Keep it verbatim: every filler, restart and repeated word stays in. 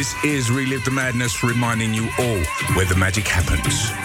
This is Relive the Madness, reminding you all where the magic happens.